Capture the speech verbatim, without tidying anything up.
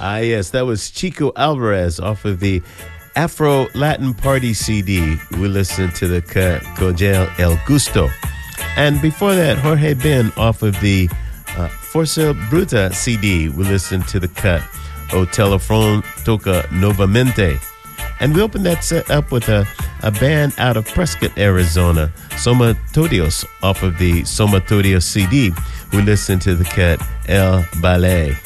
Ah, yes, that was Chico Alvarez off of the Afro Latin Party C D. We listened to the cut Cogel El Gusto. And before that, Jorge Ben off of the uh, Forza Bruta C D. We listened to the cut O Telefon Toca Novamente. And we opened that set up with a, a band out of Prescott, Arizona, Soma Todios, off of the Soma Todios C D. We listened to the cut El Ballet.